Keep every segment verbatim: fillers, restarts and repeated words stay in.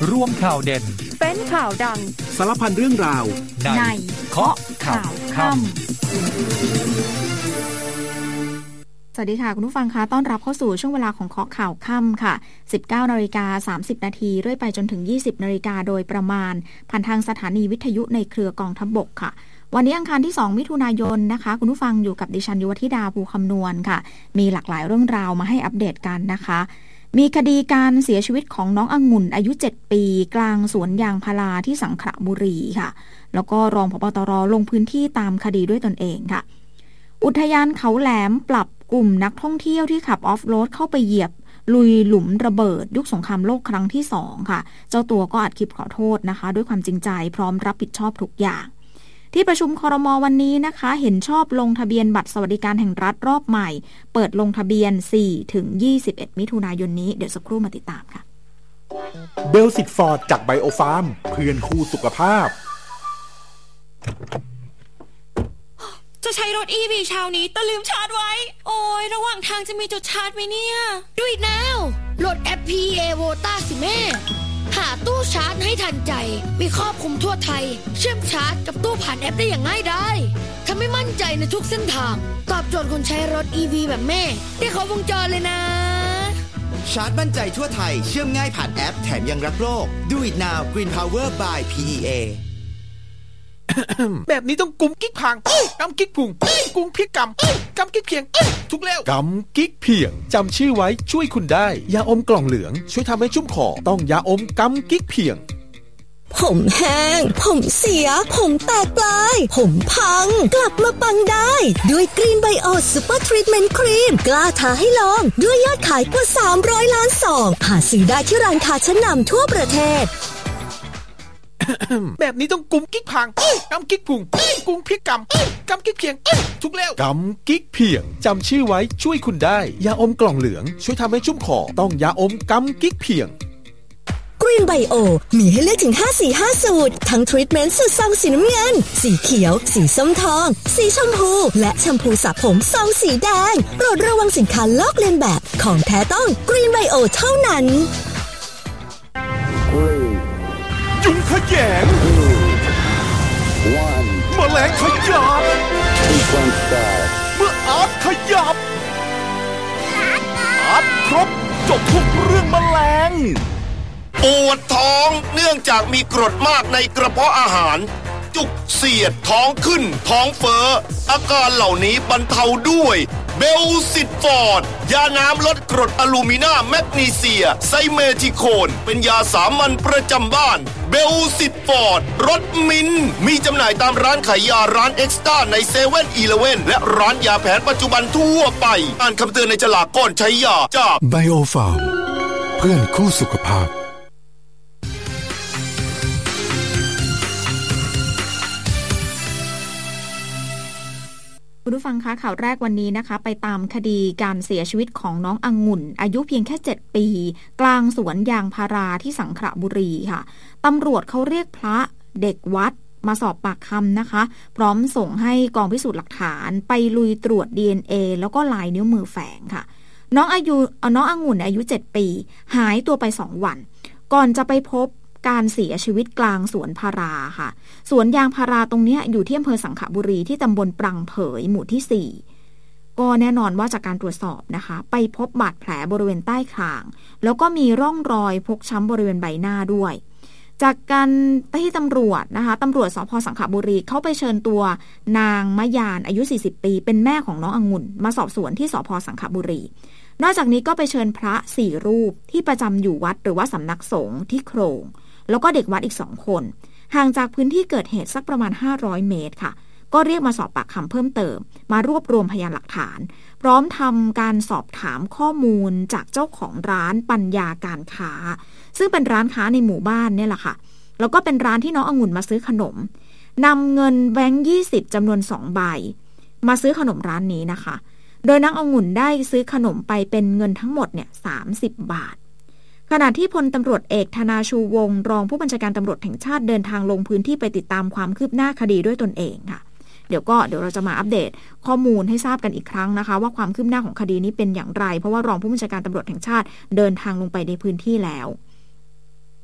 รวมข่าวเด่นเป็นข่าวดังสารพันเรื่องราวในเคาะข่าวค่ำสวัสดีค่ะคุณผู้ฟังคะต้อนรับเข้าสู่ช่วงเวลาของเคาะข่าวค่ำค่ะ สิบเก้านาฬิกาสามสิบนาทีเรื่อยไปจนถึง ยี่สิบนาฬิกาโดยประมาณผ่านทางสถานีวิทยุในเครือกองทัพบกค่ะวันนี้อังคารที่สองมิถุนายนนะคะคุณผู้ฟังอยู่กับดิฉันยุวธิดาภูคำนวณค่ะมีหลากหลายเรื่องราวมาให้อัปเดตกันนะคะมีคดีการเสียชีวิตของน้ององุ่นอายุเจ็ดปีกลางสวนยางพาราที่สังขละบุรีค่ะแล้วก็รองผบ.ตร.ลงพื้นที่ตามคดีด้วยตนเองค่ะอุทยานเขาแหลมปรับกลุ่มนักท่องเที่ยวที่ขับออฟโรดเข้าไปเหยียบลุยหลุมระเบิดยุคสงครามโลกครั้งที่สองค่ะเจ้าตัวก็อัดคลิปขอโทษนะคะด้วยความจริงใจพร้อมรับผิดชอบทุกอย่างที่ประชุมครม.วันนี้นะคะเห็นชอบลงทะเบียนบัตรสวัสดิการแห่งรัฐรอบใหม่เปิดลงทะเบียน สี่ถึงยี่สิบเอ็ด มิถุนายนนี้เดี๋ยวสักครู่มาติดตามค่ะเบลสิตฟอร์ดจากไบโอฟาร์มเพื่อนคู่สุขภาพจะใช้รถ อี วี เช้านี้แต่ลืมชาร์จไว้โอ้ยระหว่างทางจะมีจุดชาร์จไหมเนี่ยดูอีกแล้วโหลดแอป พี อี เอ Vota สิแม่หาตู้ชาร์จให้ทันใจมีครอบคลุมทั่วไทยเชื่อมชาร์จกับตู้ผ่านแอปได้อย่างง่ายดายทำให้มั่นใจในทุกเส้นทางตอบโจทย์คนใช้รถ อี วี แบบแม่ได้ครบวงจรเลยนะชาร์จมั่นใจทั่วไทยเชื่อมง่ายผ่านแอปแถมยังรักโลก Do it now Green Power by พี อี เอแบบนี้ต้องกุมกิ๊กพังกำกิ๊กพุงกุมพริกกำกำกิ๊กเพียงทุกแล้วกำกิ๊กเพียงจำชื่อไว้ช่วยคุณได้ยาอมกล่องเหลืองช่วยทำให้ชุ่มคอต้องยาอมกำกิ๊กเพียงผมแห้งผมเสียผมแตกปลายผมพังกลับมาปังได้ด้วยกรีนไบโอซูเปอร์ทรีทเมนต์ครีมกล้าท้าให้ลองด้วยยอดขายกว่าสามร้อยล้านซองหาซื้อได้ที่ร้านค้าชั้นนำทั่วประเทศแบบนี้ต้องกุมกิ๊กพังกำกิ๊กพุงกุมพริกกำกำกิ๊กเพียงทุกแล้วกำกิ๊กเพียงจำชื่อไว้ช่วยคุณได้ยาอมกล่องเหลืองช่วยทำให้ชุ่มคอต้องยาอมกำกิ๊กเพียงกรีนไบโอมีให้เลือกถึงห้าสีห้าสูตรทั้งทรีทเมนต์สูตรซองสีน้ำเงินสีเขียวสีส้มทองสีชมพูและแชมพูสระผมซองสีแดงโปรดระวังสินค้าลอกเลียนแบบของแท้ต้องกรีนไบโอเท่านั้นจุงขยงแมลงขยับเมื่ออาร์ตขยับอาร์ตครบจบทุกเรื่องแมลงปวดท้องเนื่องจากมีกรดมากในกระเพาะอาหารจุกเสียดท้องขึ้นท้องเฟ้ออาการเหล่านี้บรรเทาด้วยเบลซิตฟอร์ดยาน้ำลดกรดอะลูมิเนียมแมกนีเซียไซเมทิโคนเป็นยาสามัญประจำบ้านเบลซิตฟอร์ดรสมิ้นมีจำหน่ายตามร้านขายยาร้านเอ็กซ์ต้าในเซเว่นอีเลฟเว่นและร้านยาแผนปัจจุบันทั่วไปอ่านคำเตือนในฉลากก่อนใช้ยาจากไบโอฟาร์มเพื่อนคู่สุขภาพคุณผู้ฟังคะข่าวแรกวันนี้นะคะไปตามคดีการเสียชีวิตของน้ององุ่นอายุเพียงแค่เจ็ดปีกลางสวนยางพาราที่สังขละบุรีค่ะตำรวจเขาเรียกพระเด็กวัดมาสอบปากคำนะคะพร้อมส่งให้กองพิสูจน์หลักฐานไปลุยตรวจ ดี เอ็น เอ แล้วก็ลายนิ้วมือแฝงค่ะน้องอายุน้ององุ่นอายุเจ็ดปีหายตัวไปสองวันก่อนจะไปพบการเสียชีวิตกลางสวนพาราค่ะสวนยางพาราตรงนี้อยู่ที่อำเภอสังขบุรีที่ตำบลปรังเผยหมู่ที่สี่ก็แน่นอนว่าจากการตรวจสอบนะคะไปพบบาดแผลบริเวณใต้คางแล้วก็มีร่องรอยฟกช้ำบริเวณใบหน้าด้วยจากการที่ตำรวจนะคะตำรวจสภ.สังขบุรีเขาไปเชิญตัวนางมะยานอายุสี่สิบปีเป็นแม่ของน้ององุ่นมาสอบสวนที่สภ.สังขบุรีนอกจากนี้ก็ไปเชิญพระสี่รูปที่ประจำอยู่วัดหรือว่าสำนักสงฆ์ที่โครงแล้วก็เด็กวัดอีกสองคนห่างจากพื้นที่เกิดเหตุสักประมาณห้าร้อยเมตรค่ะก็เรียกมาสอบปากคำเพิ่มเติมมารวบรวมพยานหลักฐานพร้อมทำการสอบถามข้อมูลจากเจ้าของร้านปัญญาการค้าซึ่งเป็นร้านค้าในหมู่บ้านเนี่ยแหละค่ะแล้วก็เป็นร้านที่น้ององุ่นมาซื้อขนมนำเงินแบงค์ยี่สิบจำนวนสองใบมาซื้อขนมร้านนี้นะคะโดยนางองุ่นได้ซื้อขนมไปเป็นเงินทั้งหมดเนี่ยสามสิบบาทขณะที่พลตำรวจเอกธนาชูวงศ์รองผู้บัญชาการตำรวจแห่งชาติเดินทางลงพื้นที่ไปติดตามความคืบหน้าคดีด้วยตนเองค่ะเดี๋ยวก็เดี๋ยวเราจะมาอัปเดตข้อมูลให้ทราบกันอีกครั้งนะคะว่าความคืบหน้าของคดีนี้เป็นอย่างไรเพราะว่ารองผู้บัญชาการตำรวจแห่งชาติเดินทางลงไปในพื้นที่แล้ว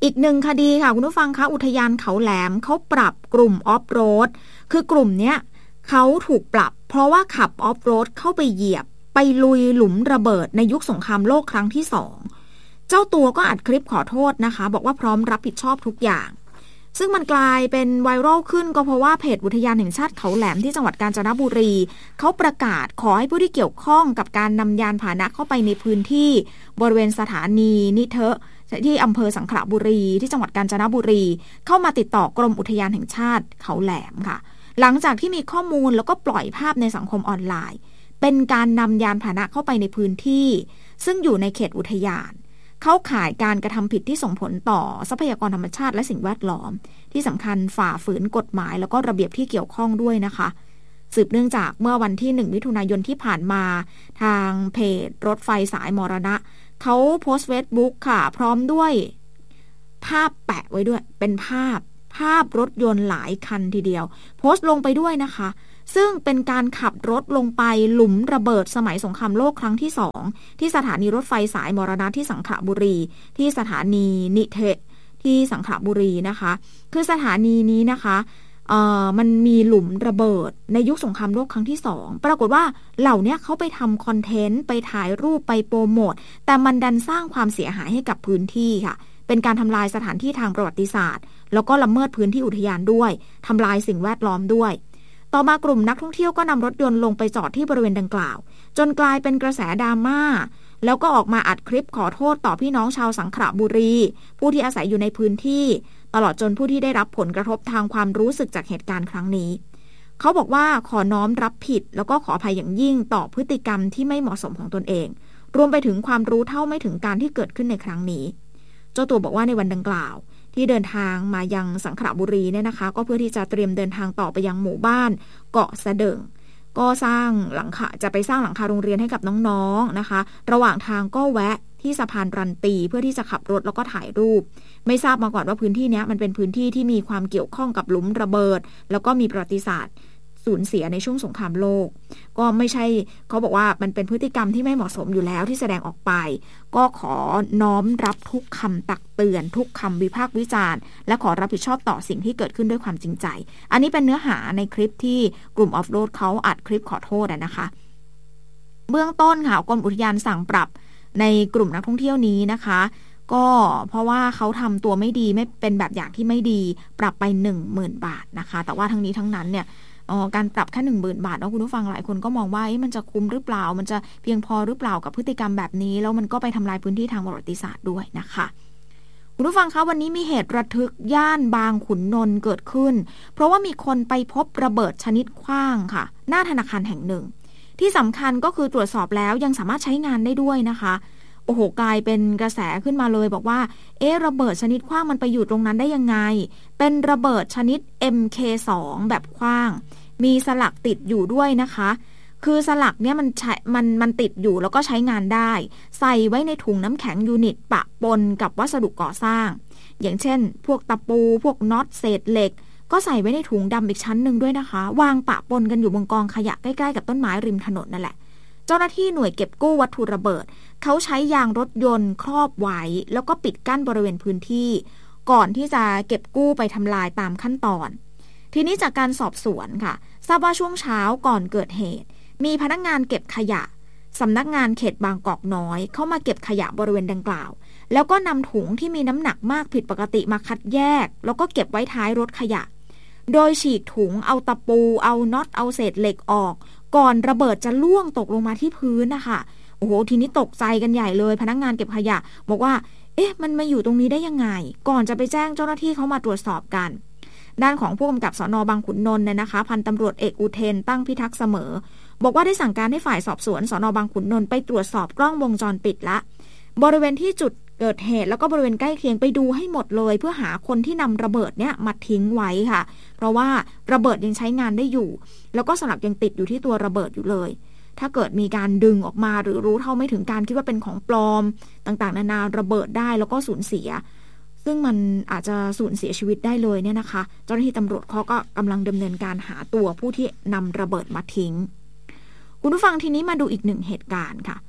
อีกหนึ่งคดีค่ะคุณผู้ฟังคะอุทยานเขาแหลมเขาปรับกลุ่มออฟโรดคือกลุ่มเนี้ยเขาถูกปรับเพราะว่าขับออฟโรดเข้าไปเหยียบไปลุยหลุมระเบิดในยุคสงครามโลกครั้งที่สองเจ้าตัวก็อัดคลิปขอโทษนะคะบอกว่าพร้อมรับผิดชอบทุกอย่างซึ่งมันกลายเป็นไวรัลขึ้นก็เพราะว่าเพจอุทยานแห่งชาติเขาแหลมที่จังหวัดกาญจนบุรีเขาประกาศขอให้ผู้ที่เกี่ยวข้องกับการนำยานพาหนะเข้าไปในพื้นที่บริเวณสถานีนิเทะที่อำเภอสังขละบุรีที่จังหวัดกาญจนบุรีเข้ามาติดต่อกรมอุทยานแห่งชาติเขาแหลมค่ะหลังจากที่มีข้อมูลแล้วก็ปล่อยภาพในสังคมออนไลน์เป็นการนำยานพาหนะเข้าไปในพื้นที่ซึ่งอยู่ในเขตอุทยานเข้าข่ายการกระทำผิดที่ส่งผลต่อทรัพยากรธรรมชาติและสิ่งแวดล้อมที่สำคัญฝ่าฝืนกฎหมายแล้วก็ระเบียบที่เกี่ยวข้องด้วยนะคะสืบเนื่องจากเมื่อวันที่หนึ่งมิถุนายนที่ผ่านมาทางเพจรถไฟสายมรณะเขาโพสต์เฟซบุ๊กค่ะพร้อมด้วยภาพแปะไว้ด้วยเป็นภาพภาพรถยนต์หลายคันทีเดียวโพสต์ลงไปด้วยนะคะซึ่งเป็นการขับรถลงไปหลุมระเบิดสมัยสงครามโลกครั้งที่สองที่สถานีรถไฟสายมรณะที่สังขละบุรีที่สถานีนิเทะที่สังขละบุรีนะคะคือสถานีนี้นะคะเอ่อมันมีหลุมระเบิดในยุคสงครามโลกครั้งที่สองปรากฏว่าเหล่านี้เขาไปทำคอนเทนต์ไปถ่ายรูปไปโปรโมทแต่มันดันสร้างความเสียหายให้กับพื้นที่ค่ะเป็นการทำลายสถานที่ทางประวัติศาสตร์แล้วก็ละเมิดพื้นที่อุทยานด้วยทำลายสิ่งแวดล้อมด้วยต่อมากลุ่มนักท่องเที่ยวก็นำรถยนต์ลงไปจอดที่บริเวณดังกล่าวจนกลายเป็นกระแสดราม่าแล้วก็ออกมาอัดคลิปขอโทษต่อพี่น้องชาวสังขละบุรีผู้ที่อาศัยอยู่ในพื้นที่ตลอดจนผู้ที่ได้รับผลกระทบทางความรู้สึกจากเหตุการณ์ครั้งนี้เขาบอกว่าขอน้อมรับผิดแล้วก็ขออภัยอย่างยิ่งต่อพฤติกรรมที่ไม่เหมาะสมของตนเองรวมไปถึงความรู้เท่าไม่ถึงการที่เกิดขึ้นในครั้งนี้เจ้าตัวบอกว่าในวันดังกล่าวที่เดินทางมายังสังขละบุรีเนี่ยนะคะก็เพื่อที่จะเตรียมเดินทางต่อไปยังหมู่บ้านเกาะสะเดิงก็สร้างหลังคาจะไปสร้างหลังคาโรงเรียนให้กับน้องๆนะคะระหว่างทางก็แวะที่สะพานรันตีเพื่อที่จะขับรถแล้วก็ถ่ายรูปไม่ทราบมาก่อนว่าพื้นที่นี้มันเป็นพื้นที่ที่มีความเกี่ยวข้องกับหลุมระเบิดแล้วก็มีประวัติศาสตร์สูญเสียในช่วงสงครามโลกก็ไม่ใช่เขาบอกว่ามันเป็นพฤติกรรมที่ไม่เหมาะสมอยู่แล้วที่แสดงออกไปก็ขอน้อมรับทุกคำตักเตือนทุกคำวิพากษ์วิจารณ์และขอรับผิดชอบต่อสิ่งที่เกิดขึ้นด้วยความจริงใจอันนี้เป็นเนื้อหาในคลิปที่กลุ่มออฟโรดเขาอัดคลิปขอโทษนะคะเบื้องต้นค่ะกรมอุทยานสั่งปรับในกลุ่มนักท่องเที่ยวนี้นะคะก็เพราะว่าเขาทำตัวไม่ดีไม่เป็นแบบอย่างที่ไม่ดีปรับไป หนึ่งหมื่น บาทนะคะแต่ว่าทั้งนี้ทั้งนั้นเนี่ยอ๋อการปรับแค่ หนึ่งหมื่น บาทแล้วคุณผู้ฟังหลายคนก็มองว่ามันจะคุ้มหรือเปล่ามันจะเพียงพอหรือเปล่ากับพฤติกรรมแบบนี้แล้วมันก็ไปทำลายพื้นที่ทางประวัติศาสตร์ด้วยนะคะคุณผู้ฟังคะวันนี้มีเหตุระทึกย่านบางขุนนนท์เกิดขึ้นเพราะว่ามีคนไปพบระเบิดชนิดขว้างค่ะหน้าธนาคารแห่งหนึ่งที่สำคัญก็คือตรวจสอบแล้วยังสามารถใช้งานได้ด้วยนะคะโอ้โหกลายเป็นกระแสขึ้นมาเลยบอกว่าเอ๊ะระเบิดชนิดขว้างมันไปอยู่ตรงนั้นได้ยังไงเป็นระเบิดชนิด เอ็ม เค สอง แบบขว้างมีสลักติดอยู่ด้วยนะคะคือสลักเนี่ยมันใช้มันมันติดอยู่แล้วก็ใช้งานได้ใส่ไว้ในถุงน้ำแข็งยูนิตปะปนกับวัสดุก่อสร้างอย่างเช่นพวกตะปูพวกน็อตเศษเหล็กก็ใส่ไว้ในถุงดำอีกชั้นหนึ่งด้วยนะคะวางปะปนกันอยู่บนกองขยะใกล้ๆกับต้นไม้ริมถนนนั่นแหละเจ้าหน้าที่หน่วยเก็บกู้วัตถุระเบิดเขาใช้ยางรถยนต์ครอบไว้แล้วก็ปิดกั้นบริเวณพื้นที่ก่อนที่จะเก็บกู้ไปทำลายตามขั้นตอนทีนี้จากการสอบสวนค่ะทราบว่าช่วงเช้าก่อนเกิดเหตุมีพนักงานเก็บขยะสำนักงานเขตบางกอกน้อยเข้ามาเก็บขยะบริเวณดังกล่าวแล้วก็นำถุงที่มีน้ำหนักมากผิดปกติมาคัดแยกแล้วก็เก็บไว้ท้ายรถขยะโดยฉีกถุงเอาตะปูเอาน็อตเอาเศษเหล็กออกก่อนระเบิดจะล่วงตกลงมาที่พื้นนะคะโอ้โหทีนี้ตกใจกันใหญ่เลยพนักงานเก็บขยะบอกว่าเอ๊ะมันมาอยู่ตรงนี้ได้ยังไงก่อนจะไปแจ้งเจ้าหน้าที่เขามาตรวจสอบกันด้านของผู้กำกับสน.บางขุนนนท์เนี่ยนะคะพันตำรวจเอกอุเทนตั้งพิทักษ์เสมอบอกว่าได้สั่งการให้ฝ่ายสอบสวนสน.บางขุนนนท์ไปตรวจสอบกล้องวงจรปิดละบริเวณที่จุดเกิดเหตุแล้วก็บริเวณใกล้เคียงไปดูให้หมดเลยเพื่อหาคนที่นำระเบิดเนี่ยมาทิ้งไว้ค่ะเพราะว่าระเบิดยังใช้งานได้อยู่แล้วก็สลักยังติดอยู่ที่ตัวระเบิดอยู่เลยถ้าเกิดมีการดึงออกมาหรือรู้เท่าไม่ถึงการคิดว่าเป็นของปลอมต่างๆนานาระเบิดได้แล้วก็สูญเสียซึ่งมันอาจจะสูญเสียชีวิตได้เลยเนี่ยนะคะเจ้าหน้าที่ตำรวจเขาก็กำลังดำเนินการหาตัวผู้ที่นำระเบิดมาทิ้งคุณผู้ฟังทีนี้มาดูอีกหนึ่งเหตุการณ์ค่ะ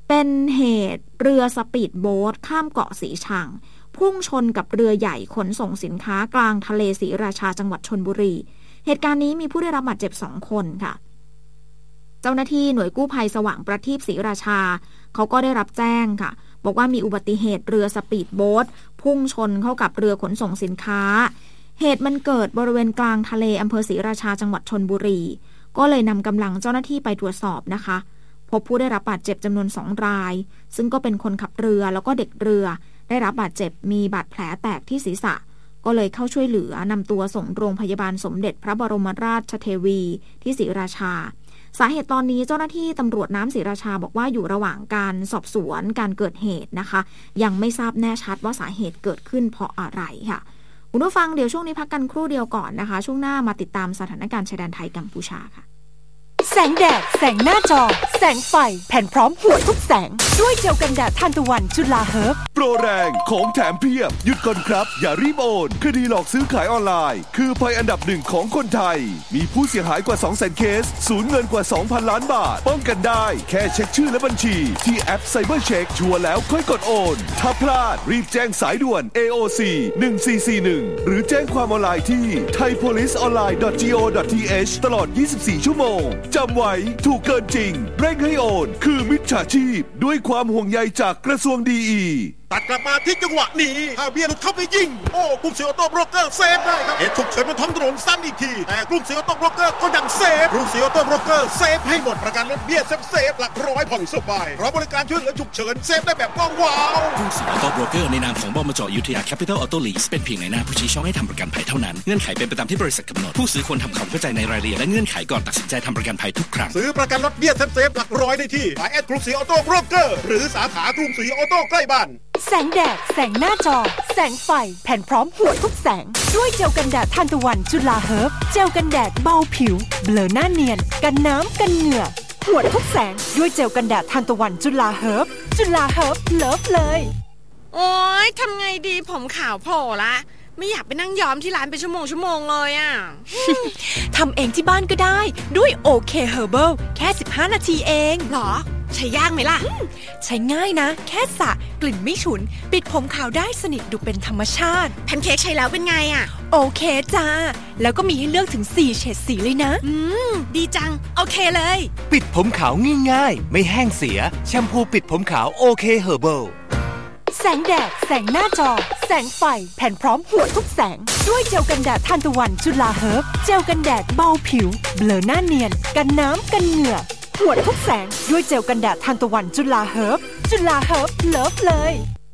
เป็นเหตุเรือสปีดโบ๊ทข้ามเกาะสีชังพุ่งชนกับเรือใหญ่ขนส่งสินค้ากลางทะเลศรีราชาจังหวัดชลบุรีเหตุการณ์นี้มีผู้ได้รับบาดเจ็บสองคนค่ะเจ้าหน้าที่หน่วยกู้ภัยสว่างประทีปศรีราชาเขาก็ได้รับแจ้งค่ะบอกว่ามีอุบัติเหตุเรือสปีดโบ๊ทพุ่งชนเข้ากับเรือขนส่งสินค้าเหตุมันเกิดบริเวณกลางทะเลอำเภอศรีราชาจังหวัดชลบุรีก็เลยนำกำลังเจ้าหน้าที่ไปตรวจสอบนะคะพบผู้ได้รับบาดเจ็บจำนวนสองรายซึ่งก็เป็นคนขับเรือแล้วก็เด็กเรือได้รับบาดเจ็บมีบาดแผลแตกที่ศีรษะก็เลยเข้าช่วยเหลือนำตัวส่งโรงพยาบาลสมเด็จพระบรมราชเทวีที่ศรีราชาสาเหตุตอนนี้เจ้าหน้าที่ตำรวจน้ำศรีราชาบอกว่าอยู่ระหว่างการสอบสวนการเกิดเหตุนะคะยังไม่ทราบแน่ชัดว่าสาเหตุเกิดขึ้นเพราะอะไรค่ะคุณผู้ฟังเดี๋ยวช่วงนี้พักกันครู่เดียวก่อนนะคะช่วงหน้ามาติดตามสถานการณ์ชายแดนไทยกัมพูชาค่ะแสงแดดแสงหน้าจอแสงไฟแผ่นพร้อมหัวทุกแสงด้วยเจลกันแดดทานตะวันจุฬาเฮิร์บโปรแรงของแถมเพียบหยุดก่อนครับอย่ารีบโอนคดีหลอกซื้อขายออนไลน์คือภัยอันดับหนึ่งของคนไทยมีผู้เสียหายกว่า สองแสน เคสสูญเงินกว่า สองพัน ล้านบาทป้องกันได้แค่เช็คชื่อและบัญชีที่แอป Cyber Check ชัวร์แล้วค่อยกดโอนถ้าพลาดรีบแจ้งสายด่วน เอ โอ ซี หนึ่งสี่สี่หนึ่งหรือแจ้งความออนไลน์ที่ ไทยโพลิสออนไลน์ ดอท จี โอ ดอท ที เอช ตลอดยี่สิบสี่ชั่วโมงจำไว้ถูกเกินจริงเร่งให้โอนคือมิจฉาชีพด้วยความห่วงใยจากกระทรวงดีอีตัดกลับมาที่จังหวะนี้ถ้าเบียร์เข้าไปยิงโอ้กรุงศรีออโต้โบรกเกอร์เซฟได้ครับเหตุฉุกเฉินบนท้องถนนซ้ำอีกทีแต่กรุงศรีออโต้โบรกเกอร์ก็ยังเซฟกรุงศรีออโต้โบรกเกอร์เซฟให้หมดประกันรถเบี้ยเซฟเซฟหลักร้อยผ่อนสบายเพราะบริการช่วยเหลือฉุกเฉินเซฟได้แบบว่างว้าวกรุงศรีออโต้โบรกเกอร์ในนามของบมจ.อยุธยาแคปิตอลออโต้ลีสเป็นเพียงในหน้าผู้ชี้ช่องให้ทำประกันภัยเท่านั้นเงื่อนไขเป็นไปตามที่บริษัทกำหนดผู้ซื้อควรทำความเข้าใจในรายละเอียดและเงื่อนไขก่อนตัดสินใจทำประกันภัยทุกครั้งซื้อประกันรถเบี้ยเซฟเซฟหลักร้อยได้ที่ไลน์แอดกรุงศรีออโต้โบรกเกอร์หรือสาขากรุงศรีออโต้ใกล้บ้านแสงแดดแสงหน้าจอแสงไฟแผ่นพร้อมหัวทุกแสงด้วยเจลกันแดดทานตะวันจุฬาเฮิร์บเจลกันแดดเบาผิวเบลอหน้าเนียนกันน้ำกันเหงื่อหัวทุกแสงด้วยเจลกันแดดทานตะวันจุฬาเฮิร์บจุฬาเฮิร์บเลิฟเลยโอ๊ยทำไงดีผมขาวโผล่ละไม่อยากไปนั่งย้อมที่ร้านเป็นชั่วโมงชั่วโมงเลยอ่ะทำเองที่บ้านก็ได้ด้วยโอเคเฮอร์เบิลแค่สิบห้านาทีเองหรอใช้ยากไหมล่ะใช้ง่ายนะแค่สระกลิ่นไม่ฉุนปิดผมขาวได้สนิทดูเป็นธรรมชาติแพนเค้กใช้แล้วเป็นไงอ่ะโอเคจ้าแล้วก็มีให้เลือกถึงสี่เฉดสีเลยนะอืมดีจังโอเคเลยปิดผมขาวง่ายๆไม่แห้งเสียแชมพูปิดผมขาวโอเคเฮอร์เบิลแสงแดดแสงหน้าจอแสงไฟแผ่นพร้อมหัวทุกแสงด้วยเจลกันแดดทานตะวันจุฬาเฮิร์บเจลกันแดดเบาผิวเบลอหน้าเนียนกันน้ำกันเหงื่อหัวทุกแสงด้วยเจลกันแดดทานตะวันจุฬาเฮิร์บจุฬาเฮิร์บเลิฟเลย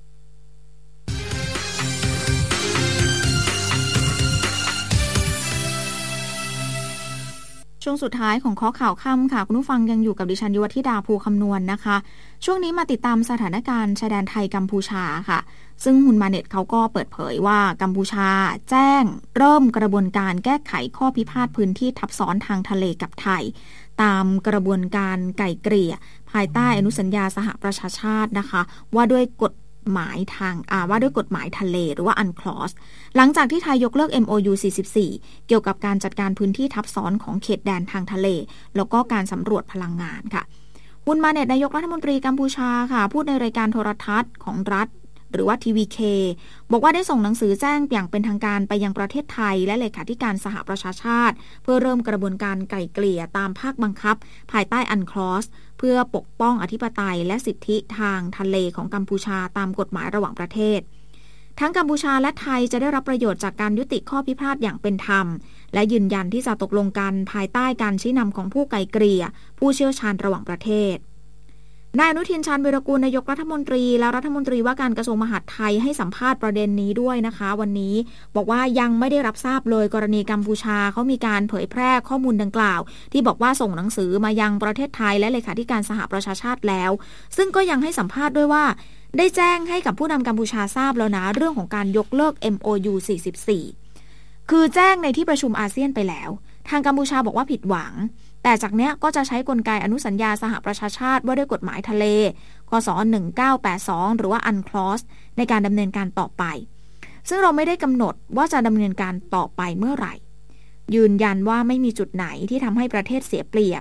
ช่วงสุดท้ายของข้อข่าวค่ำค่ะคุณผู้ฟังยังอยู่กับดิฉันยุวธิดาภูคำนวณ นะคะช่วงนี้มาติดตามสถานการณ์ชายแดนไทยกัมพูชาค่ะซึ่งฮุนมาเน็ตเขาก็เปิดเผยว่ากัมพูชาแจ้งเริ่มกระบวนการแก้ไขข้อพิพาทพื้นที่ทับซ้อนทางทะเลกับไทยตามกระบวนการไก่เกลี่ยภายใต้อนุสัญญาสหประชาชาตินะคะว่าด้วยกฎหมายทางอ่าว่าด้วยกฎหมายทะเลหรือว่า อันคลอส หลังจากที่ไทยยกเลิก เอ็ม โอ ยู สี่สิบสี่ เกี่ยวกับการจัดการพื้นที่ทับซ้อนของเขตแดนทางทะเลแล้วก็การสำรวจพลังงานค่ะฮุนมาเน็ตนายกรัฐมนตรีกัมพูชาค่ะพูดในรายการโทรทัศน์ของรัฐหรือว่า ที วี เค บอกว่าได้ส่งหนังสือแจ้งอย่างเป็นทางการไปยังประเทศไทยและเลขาธิการสหประชาชาติเพื่อเริ่มกระบวนการไกล่เกลี่ยตามภาคบังคับภายใต้อันคลอสเพื่อปกป้องอธิปไตยและสิทธิทางทะเลของกัมพูชาตามกฎหมายระหว่างประเทศทั้งกัมพูชาและไทยจะได้รับประโยชน์จากการยุติข้อพิพาทอย่างเป็นธรรมและยืนยันที่จะตกลงกันภายใต้การชี้นำของผู้ไกล่เกลี่ยผู้เชี่ยวชาญระหว่างประเทศนายอนุทินชาญวีรกูลนายกรัฐมนตรีและรัฐมนตรีว่าการกระทรวงมหาดไทยให้สัมภาษณ์ประเด็นนี้ด้วยนะคะวันนี้บอกว่ายังไม่ได้รับทราบเลยกรณีกัมพูชาเขามีการเผยแพร่ข้อมูลดังกล่าวที่บอกว่าส่งหนังสือมายังประเทศไทยและเลขาธิการสหประชาชาติแล้วซึ่งก็ยังให้สัมภาษณ์ด้วยว่าได้แจ้งให้กับผู้นำกัมพูชาทราบแล้วนะเรื่องของการยกเลิก เอ็ม โอ ยู สี่สิบสี่ คือแจ้งในที่ประชุมอาเซียนไปแล้วทางกัมพูชาบอกว่าผิดหวังแต่จากเนี้ยก็จะใช้กลไกอนุสัญญาสหประชาชาติว่าด้วยกฎหมายทะเลคศหนึ่งเก้าแปดสองหรือว่า อันคลอส ในการดำเนินการต่อไปซึ่งเราไม่ได้กำหนดว่าจะดำเนินการต่อไปเมื่อไหร่ยืนยันว่าไม่มีจุดไหนที่ทำให้ประเทศเสียเปรียบ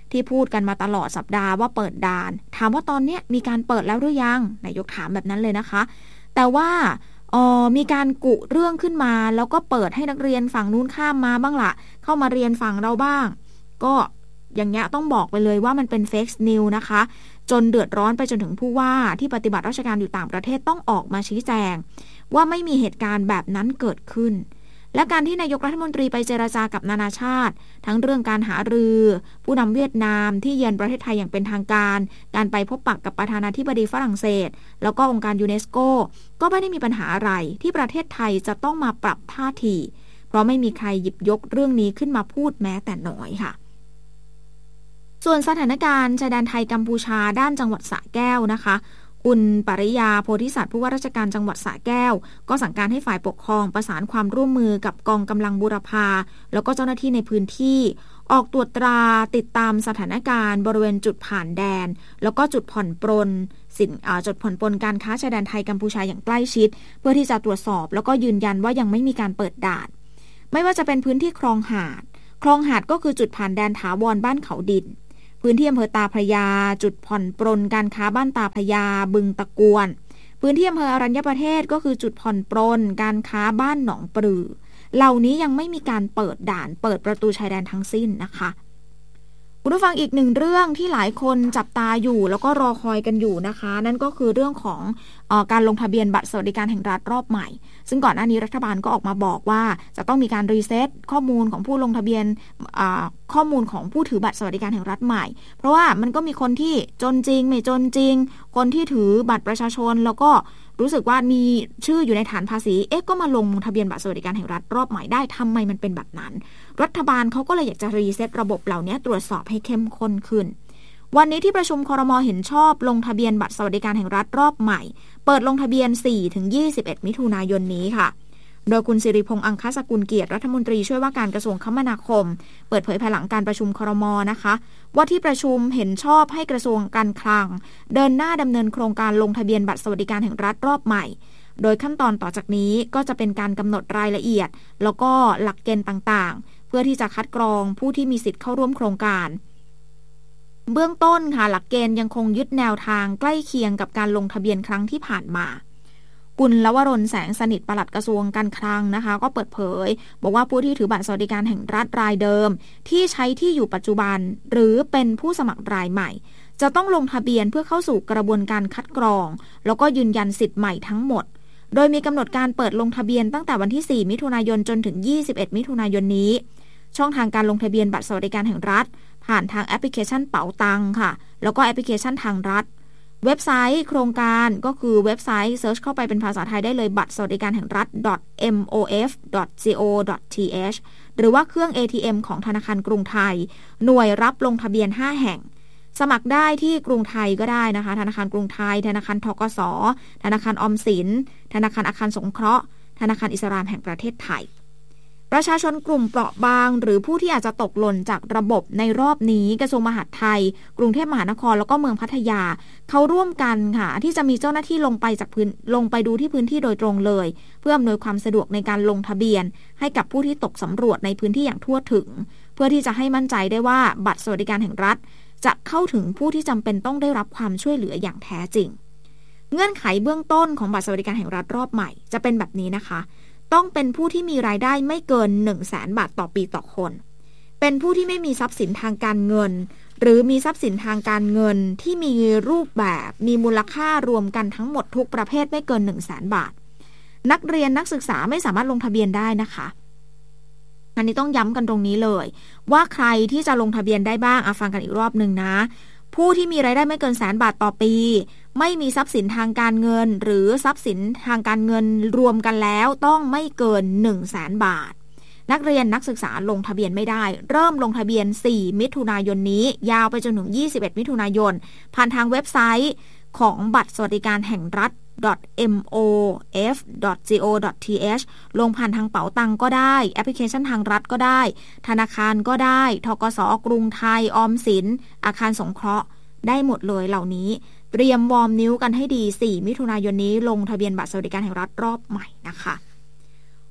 ที่พูดกันมาตลอดสัปดาห์ว่าเปิดด่านถามว่าตอนนี้มีการเปิดแล้วหรือยังนายกถามแบบนั้นเลยนะคะแต่ว่าเอ่อมีการกุเรื่องขึ้นมาแล้วก็เปิดให้นักเรียนฝั่งนู้นข้ามมาบ้างละเข้ามาเรียนฝั่งเราบ้างก็อย่างเงี้ยต้องบอกไปเลยว่ามันเป็นเฟกนิวนะคะจนเดือดร้อนไปจนถึงผู้ว่าที่ปฏิบัติราชการอยู่ต่างประเทศต้องออกมาชี้แจงว่าไม่มีเหตุการณ์แบบนั้นเกิดขึ้นและการที่นายกรัฐมนตรีไปเจรจากับนานาชาติทั้งเรื่องการหารือผู้นำเวียดนามที่เยือนประเทศไทยอย่างเป็นทางการการไปพบปะกับประธานาธิบดีฝรั่งเศสแล้วก็องค์การยูเนสโกก็ไม่ได้มีปัญหาอะไรที่ประเทศไทยจะต้องมาปรับท่าทีเพราะไม่มีใครหยิบยกเรื่องนี้ขึ้นมาพูดแม้แต่น้อยค่ะส่วนสถานการณ์ชายแดนไทยกัมพูชาด้านจังหวัดสระแก้วนะคะคุณปริยาโพธิสัตว์ผู้ว่าราชการจังหวัดสระแก้วก็สั่งการให้ฝ่ายปกครองประสานความร่วมมือกับกองกำลังบูรพาแล้วก็เจ้าหน้าที่ในพื้นที่ออกตรวจตราติดตามสถานการณ์บริเวณจุดผ่านแดนแล้วก็จุดผ่อนปรนสินจุดผ่อนปรนการค้าชายแดนไทยกัมพูชาอย่างใกล้ชิดเพื่อที่จะตรวจสอบแล้วก็ยืนยันว่ายังไม่มีการเปิดด่านไม่ว่าจะเป็นพื้นที่คลองหาดคลองหาดก็คือจุดผ่านแดนถาวรบ้านเขาดินพื้นที่อำเภอตาพระยาจุดผ่อนปรนการค้าบ้านตาพระยาบึงตะกวนพื้นที่อำเภออรัญญประเทศก็คือจุดผ่อนปรนการค้าบ้านหนองปลือเหล่านี้ยังไม่มีการเปิดด่านเปิดประตูชายแดนทั้งสิ้นนะคะคุณผู้ฟังอีกหนึ่งเรื่องที่หลายคนจับตาอยู่แล้วก็รอคอยกันอยู่นะคะนั่นก็คือเรื่องของเอ่อการลงทะเบียนบัตรสวัสดิการแห่งรัฐรอบใหม่ซึ่งก่อนหน้านี้รัฐบาลก็ออกมาบอกว่าจะต้องมีการรีเซ็ตข้อมูลของผู้ลงทะเบียนข้อมูลของผู้ถือบัตรสวัสดิการแห่งรัฐใหม่เพราะว่ามันก็มีคนที่จนจริงไม่จนจริงคนที่ถือบัตรประชาชนแล้วก็รู้สึกว่ามีชื่ออยู่ในฐานภาษีเอ๊ะก็มาลงทะเบียนบัตรสวัสดิการแห่งรัฐรอบใหม่ได้ทำไมมันเป็นแบบนั้นรัฐบาลเขาก็เลยอยากจะรีเซ็ตระบบเหล่านี้ตรวจสอบให้เข้มข้นขึ้นวันนี้ที่ประชุมครม.เห็นชอบลงทะเบียนบัตรสวัสดิการแห่งรัฐรอบใหม่เปิดลงทะเบียน สี่ถึงยี่สิบเอ็ด มิถุนายนนี้ค่ะโดยคุณสิริพงษ์อังคสกุลเกียรติรัฐมนตรีช่วยว่าการกระทรวงคมนาคมเปิดเผยภายหลังการประชุมครม.นะคะว่าที่ประชุมเห็นชอบให้กระทรวงการคลังเดินหน้าดำเนินโครงการลงทะเบียนบัตรสวัสดิการแห่งรัฐรอบใหม่โดยขั้นตอนต่อจากนี้ก็จะเป็นการกำหนดรายละเอียดแล้วก็หลักเกณฑ์ต่างๆเพื่อที่จะคัดกรองผู้ที่มีสิทธิ์เข้าร่วมโครงการเบื้องต้นค่ะหลักเกณฑ์ยังคงยึดแนวทางใกล้เคียงกับการลงทะเบียนครั้งที่ผ่านมากุลลวรนแสงสนิทปลัดกระทรวงการคลังนะคะก็เปิดเผยบอกว่าผู้ที่ถือบัตรสวัสดิการแห่งรัฐรายเดิมที่ใช้ที่อยู่ปัจจุบันหรือเป็นผู้สมัครรายใหม่จะต้องลงทะเบียนเพื่อเข้าสู่กระบวนการคัดกรองแล้วก็ยืนยันสิทธิ์ใหม่ทั้งหมดโดยมีกำหนดการเปิดลงทะเบียนตั้งแต่วันที่สี่มิถุนายนจนถึงยี่สิบเอ็ดมิถุนายนนี้ช่องทางการลงทะเบียนบัตรสวัสดิการแห่งรัฐผ่านทางแอปพลิเคชันเป๋าตังค่ะแล้วก็แอปพลิเคชันทางรัฐเว็บไซต์โครงการก็คือเว็บไซต์เซิร์ชเข้าไปเป็นภาษาไทยได้เลยบัตรสวัสดิการแห่งรัฐ เอ็ม โอ เอฟ ดอท ซี โอ ดอท ที เอช หรือว่าเครื่อง เอ ที เอ็ม ของธนาคารกรุงไทยหน่วยรับลงทะเบียนห้าแห่งสมัครได้ที่กรุงไทยก็ได้นะคะธนาคารกรุงไทยธนาคารธกส.ธนาคารออมสินธนาคารอาคารสงเคราะห์ธนาคารอิสลามแห่งประเทศไทยประชาชนกลุ่มเปราะบางหรือผู้ที่อาจจะตกหล่นจากระบบในรอบนี้กระทรวงมหาดไทยกรุงเทพมหานครแล้วก็เมืองพัทยาเขาร่วมกันค่ะที่จะมีเจ้าหน้าที่ลงไปจากพื้นลงไปดูที่พื้นที่โดยตรงเลยเพื่ออำนวยความสะดวกในการลงทะเบียนให้กับผู้ที่ตกสำรวจในพื้นที่อย่างทั่วถึงเพื่อที่จะให้มั่นใจได้ว่าบัตรสวัสดิการแห่งรัฐจะเข้าถึงผู้ที่จำเป็นต้องได้รับความช่วยเหลืออย่างแท้จริงเงื่อนไขเบื้องต้นของบัตรสวัสดิการแห่งรัฐรอบใหม่จะเป็นแบบนี้นะคะต้องเป็นผู้ที่มีรายได้ไม่เกิน หนึ่งแสน บาทต่อปีต่อคนเป็นผู้ที่ไม่มีทรัพย์สินทางการเงินหรือมีทรัพย์สินทางการเงินที่มีรูปแบบมีมูลค่ารวมกันทั้งหมดทุกประเภทไม่เกิน หนึ่งแสน บาทนักเรียนนักศึกษาไม่สามารถลงทะเบียนได้นะคะอันนี้ต้องย้ำกันตรงนี้เลยว่าใครที่จะลงทะเบียนได้บ้างอ่ะฟังกันอีกรอบนึงนะผู้ที่มีรายได้ไม่เกินแสนบาทต่อปีไม่มีทรัพย์สินทางการเงินหรือทรัพย์สินทางการเงินรวมกันแล้วต้องไม่เกิน หนึ่งแสน บาทนักเรียนนักศึกษาลงทะเบียนไม่ได้เริ่มลงทะเบียนสี่มิถุนายนนี้ยาวไปจนถึงยี่สิบเอ็ดมิถุนายนผ่านทางเว็บไซต์ของบัตรสวัสดิการแห่งรัฐ เอ็ม โอ เอฟ ดอท ซี โอ ดอท ที เอช ลงผ่านทางเป๋าตังก็ได้แอปพลิเคชันทางรัฐก็ได้ธนาคารก็ได้ธกส.กรุงไทยออมสินอาคารสงเคราะห์ได้หมดเลยเหล่านี้เตรียมวอร์มนิ้วกันให้ดีสี่มิถุนายนนี้ลงทะเบียนบัตรสวัสดิการแห่งรัฐรอบใหม่นะคะ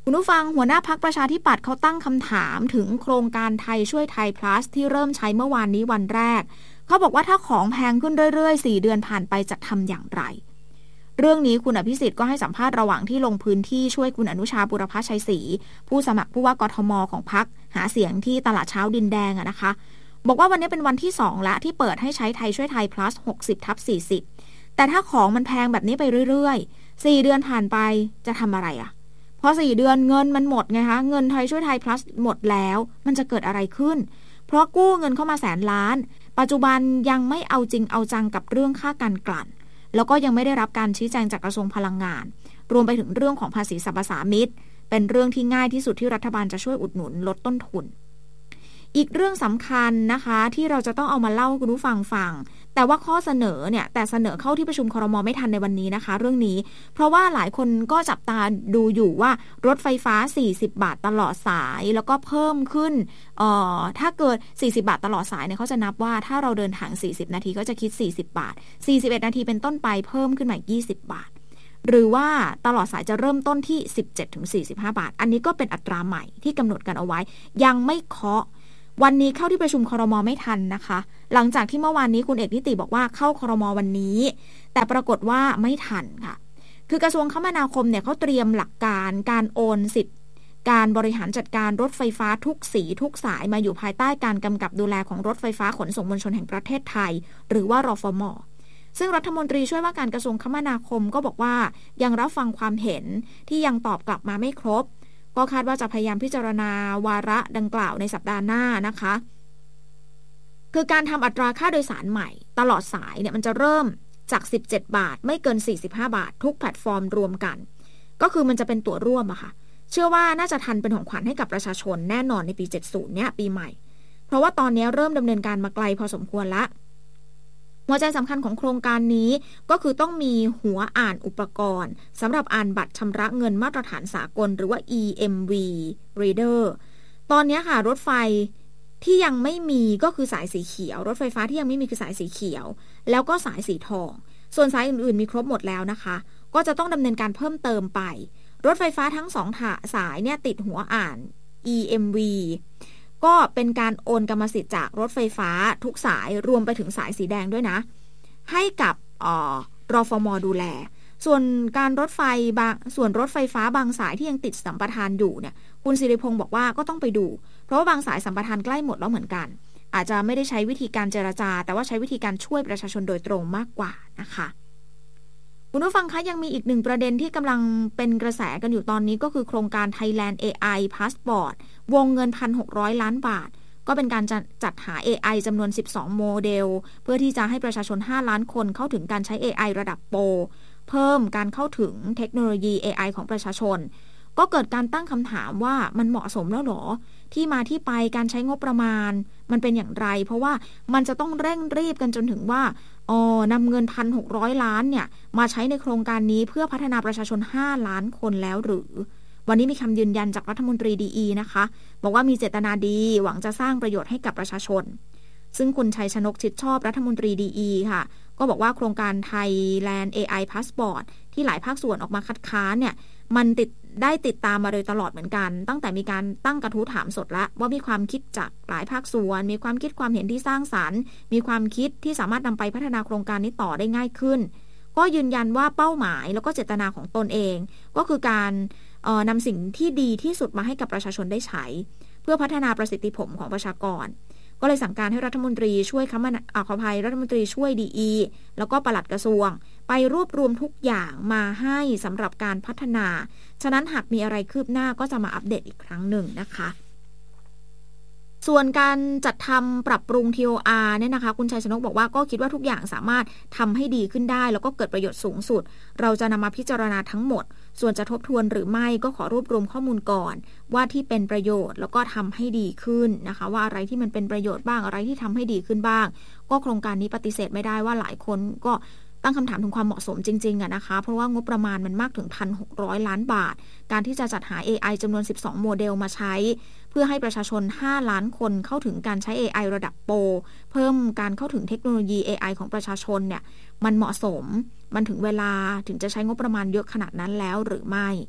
คุณผู้ฟังหัวหน้าพรรคประชาธิปัตย์เขาตั้งคำถามถึงโครงการไทยช่วยไทย plus ที่เริ่มใช้เมื่อวานนี้วันแรกเขาบอกว่าถ้าของแพงขึ้นเรื่อยๆสี่เดือนผ่านไปจะทำอย่างไรเรื่องนี้คุณอภิสิทธิ์ก็ให้สัมภาษณ์ระหว่างที่ลงพื้นที่ช่วยคุณอนุชาบุรพชัยศรีผู้สมัครผู้ว่ากทมของพรรคหาเสียงที่ตลาดเช้าดินแดงอะนะคะบอกว่าวันนี้เป็นวันที่สองละที่เปิดให้ใช้ไทยช่วยไทย plus หกสิบทับสี่สิบแต่ถ้าของมันแพงแบบนี้ไปเรื่อยๆสี่เดือนผ่านไปจะทำอะไรอะพอสี่เดือนเงินมันหมดไงคะเงินไทยช่วยไทย plus หมดแล้วมันจะเกิดอะไรขึ้นเพราะกู้เงินเข้ามาแสนล้านปัจจุบันยังไม่เอาจริงเอาจังกับเรื่องค่าการกลั่นแล้วก็ยังไม่ได้รับการชี้แจงจากกระทรวงพลังงานรวมไปถึงเรื่องของภาษีสรรพสามิตเป็นเรื่องที่ง่ายที่สุดที่รัฐบาลจะช่วยอุดหนุนลดต้นทุนอีกเรื่องสำคัญนะคะที่เราจะต้องเอามาเล่าให้คุณผู้ฟังฟังแต่ว่าข้อเสนอเนี่ยแต่เสนอเข้าที่ประชุมครม.ไม่ทันในวันนี้นะคะเรื่องนี้เพราะว่าหลายคนก็จับตาดูอยู่ว่ารถไฟฟ้าสี่สิบบาทตลอดสายแล้วก็เพิ่มขึ้นเอ่อถ้าเกิดสี่สิบบาทตลอดสายเนี่ยเขาจะนับว่าถ้าเราเดินทางสี่สิบนาทีก็จะคิดสี่สิบบาทสี่สิบเอ็ดนาทีเป็นต้นไปเพิ่มขึ้นมายี่สิบบาทหรือว่าตลอดสายจะเริ่มต้นที่ สิบเจ็ดถึงสี่สิบห้า บาทอันนี้ก็เป็นอัตราใหม่ที่กำหนดกันเอาไว้ยังไม่เคาะวันนี้เข้าที่ประชุมครม.ไม่ทันนะคะหลังจากที่เมื่อวานนี้คุณเอกนิติบอกว่าเข้าครม.วันนี้แต่ปรากฏว่าไม่ทันค่ะคือกระทรวงคมนาคมเนี่ยเขาเตรียมหลักการการโอนสิทธิ์การบริหารจัดการรถไฟฟ้าทุกสีทุกสายมาอยู่ภายใต้การกำกับดูแลของรถไฟฟ้าขนส่งมวลชนแห่งประเทศไทยหรือว่ารฟม.ซึ่งรัฐมนตรีช่วยว่าการกระทรวงคมนาคมก็บอกว่ายังรับฟังความเห็นที่ยังตอบกลับมาไม่ครบก็คาดว่าจะพยายามพิจารณาวาระดังกล่าวในสัปดาห์หน้านะคะคือการทำอัตราค่าโดยสารใหม่ตลอดสายเนี่ยมันจะเริ่มจากสิบเจ็ดบาทไม่เกินสี่สิบห้าบาททุกแพลตฟอร์มรวมกันก็คือมันจะเป็นตัวร่วมอะค่ะเชื่อว่าน่าจะทันเป็นของขวัญให้กับประชาชนแน่นอนในปีเจ็ดสิบเนี่ยปีใหม่เพราะว่าตอนนี้เริ่มดำเนินการมาไกลพอสมควรละหัวใจสำคัญของโครงการนี้ก็คือต้องมีหัวอ่านอุปกรณ์สำหรับอ่านบัตรชำระเงินมาตรฐานสากลหรือว่า อี เอ็ม วี Reader ตอนนี้ค่ะรถไฟที่ยังไม่มีก็คือสายสีเขียวรถไฟฟ้าที่ยังไม่มีคือสายสีเขียวแล้วก็สายสีทองส่วนสายอื่นๆมีครบหมดแล้วนะคะก็จะต้องดำเนินการเพิ่มเติมไปรถไฟฟ้าทั้งสองสายเนี่ยติดหัวอ่าน อี เอ็ม วีก็เป็นการโอนกรรมสิทธิ์จากรถไฟฟ้าทุกสายรวมไปถึงสายสีแดงด้วยนะให้กับออรฟม.ดูแลส่วนการรถไฟบางส่วนรถไฟฟ้าบางสายที่ยังติดสัมปทานอยู่เนี่ยคุณศิริพงศ์บอกว่าก็ต้องไปดูเพราะว่าบางสายสัมปทานใกล้หมดแล้วเหมือนกันอาจจะไม่ได้ใช้วิธีการเจรจาแต่ว่าใช้วิธีการช่วยประชาชนโดยตรงมากกว่านะคะคุณผู้ฟังคะยังมีอีกหนึ่งประเด็นที่กำลังเป็นกระแสกันอยู่ตอนนี้ก็คือโครงการ Thailand เอ ไอ Passport วงเงิน หนึ่งพันหกร้อย ล้านบาทก็เป็นการจัดหา เอ ไอ จำนวนสิบสองโมเดลเพื่อที่จะให้ประชาชนห้าล้านคนเข้าถึงการใช้ เอ ไอ ระดับโปรเพิ่มการเข้าถึงเทคโนโลยี เอ ไอ ของประชาชนก็เกิดการตั้งคำถามว่ามันเหมาะสมแล้วหรอที่มาที่ไปการใช้งบประมาณมันเป็นอย่างไรเพราะว่ามันจะต้องเร่งรีบกันจนถึงว่าอ๋อนำเงิน หนึ่งพันหกร้อย ล้านเนี่ยมาใช้ในโครงการนี้เพื่อพัฒนาประชาชนห้าล้านคนแล้วหรือวันนี้มีคำยืนยันจากรัฐมนตรีดี อี นะคะบอกว่ามีเจตนาดีหวังจะสร้างประโยชน์ให้กับประชาชนซึ่งคุณชัยชนกชิดชอบรัฐมนตรีดี อี ค่ะก็บอกว่าโครงการ Thailand เอ ไอ Passport ที่หลายภาคส่วนออกมาคัดค้านเนี่ยมันติดได้ติดตามมาโดยตลอดเหมือนกันตั้งแต่มีการตั้งกระทู้ถามสดแล้วว่ามีความคิดจากหลายภาคส่วนมีความคิดความเห็นที่สร้างสรรค์มีความคิดที่สามารถนำไปพัฒนาโครงการนี้ต่อได้ง่ายขึ้นก็ยืนยันว่าเป้าหมายแล้วก็เจตนาของตนเองก็คือการเอ่อนำสิ่งที่ดีที่สุดมาให้กับประชาชนได้ใช้เพื่อพัฒนาประสิทธิผลของประชากรก็เลยสั่งการให้รัฐมนตรีช่วยคมนาอ่าขออภัยรัฐมนตรีช่วยดี อี แล้วก็ปลัดกระทรวงไปรวบรวมทุกอย่างมาให้สำหรับการพัฒนาฉะนั้นหากมีอะไรคืบหน้าก็จะมาอัปเดตอีกครั้งหนึ่งนะคะส่วนการจัดทำปรับปรุง ที โอ อาร์ เนี่ยนะคะคุณชัยชนกบอกว่าก็คิดว่าทุกอย่างสามารถทำให้ดีขึ้นได้แล้วก็เกิดประโยชน์สูงสุดเราจะนำมาพิจารณาทั้งหมดส่วนจะทบทวนหรือไม่ก็ขอรวบรวมข้อมูลก่อนว่าที่เป็นประโยชน์แล้วก็ทำให้ดีขึ้นนะคะว่าอะไรที่มันเป็นประโยชน์บ้างอะไรที่ทำให้ดีขึ้นบ้างก็โครงการนี้ปฏิเสธไม่ได้ว่าหลายคนก็ตั้งคำถามถึงความเหมาะสมจริงๆอะนะคะเพราะว่างบประมาณมันมากถึง หนึ่งพันหกร้อย ล้านบาทการที่จะจัดหา เอ ไอ จำนวนสิบสองโมเดลมาใช้เพื่อให้ประชาชนห้าล้านคนเข้าถึงการใช้ เอ ไอ ระดับโปรเพิ่มการเข้าถึงเทคโนโลยี เอ ไอ ของประชาชนเนี่ยมันเหมาะสมมันถึงเวลาถึงจะใช้งบประมาณเยอะขนาดนั้นแล้วหรือไม่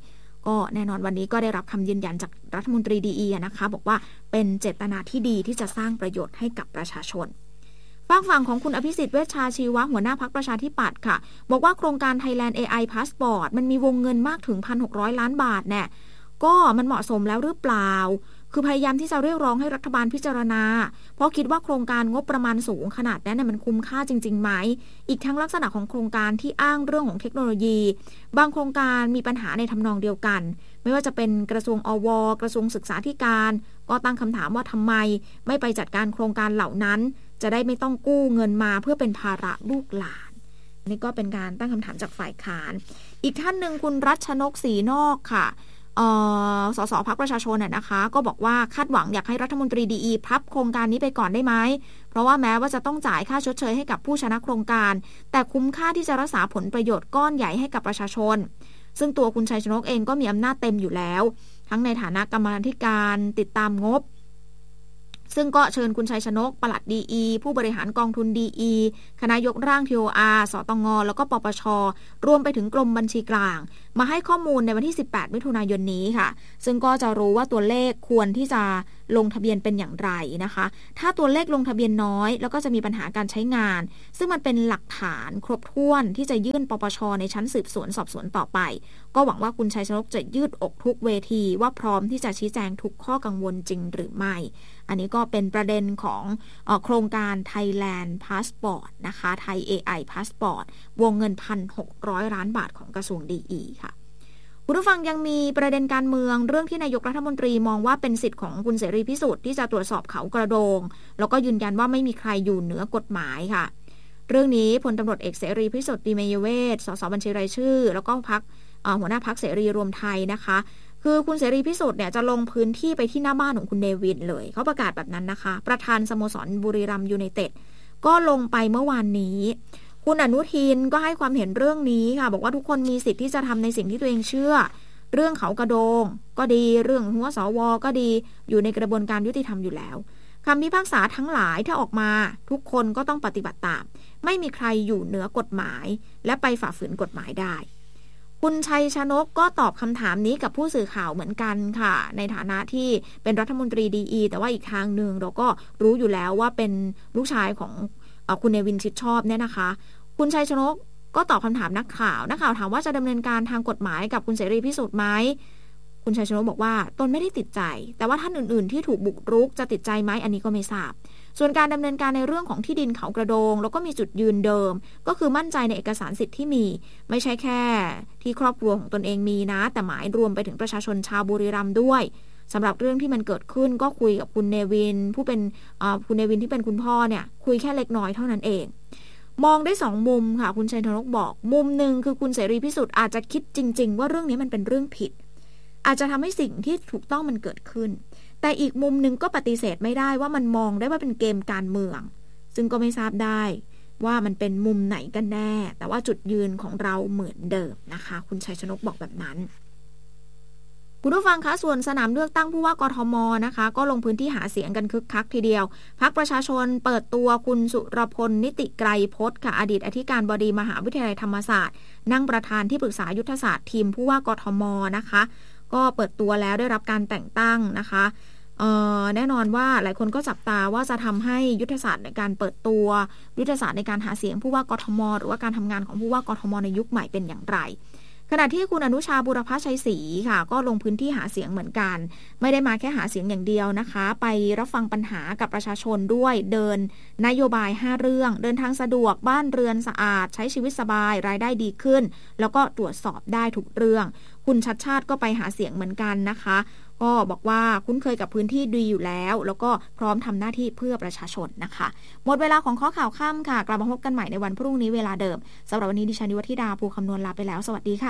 ก็แน่นอนวันนี้ก็ได้รับคำยืนยันจากรัฐมนตรีดีอีนะคะบอกว่าเป็นเจตนาที่ดีที่จะสร้างประโยชน์ให้กับประชาชนฝากฝั่งของคุณอภิสิทธิ์เวชชาชีวะหัวหน้าพรรคประชาธิปัตย์ค่ะบอกว่าโครงการ Thailand เอ ไอ Passport มันมีวงเงินมากถึง หนึ่งพันหกร้อย ล้านบาทเนี่ยก็มันเหมาะสมแล้วหรือเปล่าคือพยายามที่จะเรียกร้องให้รัฐบาลพิจารณาเพราะคิดว่าโครงการงบประมาณสูงขนาดนั้นมันคุ้มค่าจริงๆไหมอีกทั้งลักษณะของโครงการที่อ้างเรื่องของเทคโนโลยีบางโครงการมีปัญหาในทำนองเดียวกันไม่ว่าจะเป็นกระทรวงอวกระทรวงศึกษาธิการก็ตั้งคำถามว่าทำไมไม่ไปจัดการโครงการเหล่านั้นจะได้ไม่ต้องกู้เงินมาเพื่อเป็นภาระลูกหลานนี่ก็เป็นการตั้งคำถามจากฝ่ายค้านอีกท่านหนึ่งคุณรัชนกศรีนอกค่ะสสพรรคประชาชนน่ะนะคะก็บอกว่าคาดหวังอยากให้รัฐมนตรีดีอีพับโครงการนี้ไปก่อนได้ไหมเพราะว่าแม้ว่าจะต้องจ่ายค่าชดเชยให้กับผู้ชนะโครงการแต่คุ้มค่าที่จะรักษาผลประโยชน์ก้อนใหญ่ให้กับประชาชนซึ่งตัวคุณชัยชนกเองก็มีอำนาจเต็มอยู่แล้วทั้งในฐานะกรรมาธิการติดตามงบซึ่งก็เชิญคุณชัยชนกปลัดดีอีผู้บริหารกองทุนดีอีคณะยกร่าง ที โอ อาร์ สตงแล้วก็ปปชรวมไปถึงกรมบัญชีกลางมาให้ข้อมูลในวันที่สิบแปดมิถุนายนนี้ค่ะซึ่งก็จะรู้ว่าตัวเลขควรที่จะลงทะเบียนเป็นอย่างไรนะคะถ้าตัวเลขลงทะเบียนน้อยแล้วก็จะมีปัญหาการใช้งานซึ่งมันเป็นหลักฐานครบถ้วนที่จะยื่นปปชในชั้นสืบสวนสอบสวนต่อไปก็หวังว่าคุณชัยชนกจะยืดอกทุกเวทีว่าพร้อมที่จะชี้แจงทุกข้อกังวลจริงหรือไม่อันนี้ก็เป็นประเด็นของเอ่อโครงการ Thailand Passport นะคะ Thai เอ ไอ Passport วงเงิน หนึ่งพันหกร้อย ล้านบาทของกระทรวงดีอีค่ะคุณผู้ฟังยังมีประเด็นการเมืองเรื่องที่นายกรัฐมนตรีมองว่าเป็นสิทธิ์ของคุณเสรีพิสุทธิ์ที่จะตรวจสอบเขากระโดงแล้วก็ยืนยันว่าไม่มีใครอยู่เหนือกฎหมายค่ะเรื่องนี้พลตำรวจเอกเสรีพิสุทธิ์ ดีเมยเวทสสบัญชีรายชื่อแล้วก็พรรคหัวหน้าพรรคเสรีรวมไทยนะคะคือคุณเสรีพิสุทธิ์เนี่ยจะลงพื้นที่ไปที่หน้าบ้านของคุณเนวินเลยเขาประกาศแบบนั้นนะคะประธานสโมสรบุรีรัมย์ยูไนเต็ดก็ลงไปเมื่อวานนี้คุณอนุทินก็ให้ความเห็นเรื่องนี้ค่ะบอกว่าทุกคนมีสิทธิ์ที่จะทำในสิ่งที่ตัวเองเชื่อเรื่องเขากระโดงก็ดีเรื่องหัวสวก็ดีอยู่ในกระบวนการยุติธรรมอยู่แล้วคำพิพากษาทั้งหลายถ้าออกมาทุกคนก็ต้องปฏิบัติตามไม่มีใครอยู่เหนือกฎหมายและไปฝ่าฝืนกฎหมายได้คุณชัยชนกก็ตอบคำถามนี้กับผู้สื่อข่าวเหมือนกันค่ะในฐานะที่เป็นรัฐมนตรีดีอีแต่ว่าอีกทางหนึ่งเราก็รู้อยู่แล้วว่าเป็นลูกชายของเอ่อคุณเนวินชิดชอบเนี่ยนะคะคุณชัยชนกก็ตอบคำถามนักข่าวนักข่าวถามว่าจะดำเนินการทางกฎหมายกับคุณเสรีพิสุทธิ์ไหมคุณชัยชนกบอกว่าตนไม่ได้ติดใจแต่ว่าท่านอื่นๆที่ถูกบุกรุกจะติดใจไหมอันนี้ก็ไม่ทราบส่วนการดำเนินการในเรื่องของที่ดินเขากระโดงแล้วก็มีจุดยืนเดิมก็คือมั่นใจในเอกสารสิทธิ์ที่มีไม่ใช่แค่ที่ครอบครัวของตนเองมีนะแต่หมายรวมไปถึงประชาชนชาวบุรีรัมย์ด้วยสำหรับเรื่องที่มันเกิดขึ้นก็คุยกับคุณเนวินผู้เป็นคุณเนวินที่เป็นคุณพ่อเนี่ยคุยแค่เล็กน้อยเท่านั้นเองมองได้สองมุมค่ะคุณชัยชนกบอกมุมหนึ่งคือคุณเสรีพิสุทธิ์อาจจะคิดจริงๆว่าเรื่องนี้มันเป็นเรื่องผิดอาจจะทำให้สิ่งที่ถูกต้องมันเกิดขึ้นแต่อีกมุมหนึ่งก็ปฏิเสธไม่ได้ว่ามันมองได้ว่าเป็นเกมการเมืองซึ่งก็ไม่ทราบได้ว่ามันเป็นมุมไหนกันแน่แต่ว่าจุดยืนของเราเหมือนเดิมนะคะคุณชัยชนกบอกแบบนั้นคุณผู้ฟังคะส่วนสนามเลือกตั้งผู้ว่ากทมนะคะก็ลงพื้นที่หาเสียงกันคึกคักทีเดียวพรรคประชาชนเปิดตัวคุณสุรพลนิติไกรพจน์ค่ะอดีตอธิการบดีมหาวิทยาลัยธรรมศาสตร์นั่งประธานที่ปรึกษายุทธศาสตร์ทีมผู้ว่ากทมนะคะก็เปิดตัวแล้วได้รับการแต่งตั้งนะคะแน่นอนว่าหลายคนก็จับตาว่าจะทำให้ยุทธศาสตร์ในการเปิดตัวยุทธศาสตร์ในการหาเสียงผู้ว่ากทมหรือว่าการทำงานของผู้ว่ากทมในยุคใหม่เป็นอย่างไรขณะที่คุณอนุชาบุรพชัยศรีค่ะก็ลงพื้นที่หาเสียงเหมือนกันไม่ได้มาแค่หาเสียงอย่างเดียวนะคะไปรับฟังปัญหากับประชาชนด้วยเดินนโยบายห้าเรื่องเดินทางสะดวกบ้านเรือนสะอาดใช้ชีวิตสบายรายได้ดีขึ้นแล้วก็ตรวจสอบได้ทุกเรื่องคุณชัดชาติก็ไปหาเสียงเหมือนกันนะคะก็บอกว่าคุ้นเคยกับพื้นที่ดีอยู่แล้วแล้วก็พร้อมทำหน้าที่เพื่อประชาชนนะคะหมดเวลาของข้อข่าวค่ำค่ะกลับมาพบกันใหม่ในวันพรุ่งนี้เวลาเดิมสำหรับวันนี้ดิฉันวธิดาภูคำนวณลาไปแล้วสวัสดีค่ะ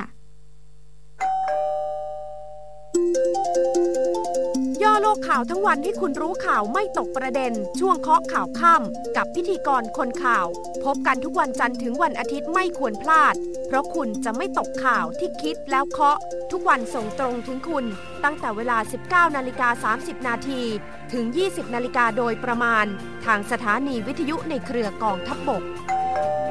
ย่อโลกข่าวทั้งวันให้คุณรู้ข่าวไม่ตกประเด็นช่วงเคาะข่าวค่ำกับพิธีกรคนข่าวพบกันทุกวันจันทร์ถึงวันอาทิตย์ไม่ควรพลาดเพราะคุณจะไม่ตกข่าวที่คิดแล้วเคาะทุกวันส่งตรงถึงคุณตั้งแต่เวลา สิบเก้านาฬิกาสามสิบนาทีถึง ยี่สิบนาฬิกาโดยประมาณทางสถานีวิทยุในเครือกองทัพบก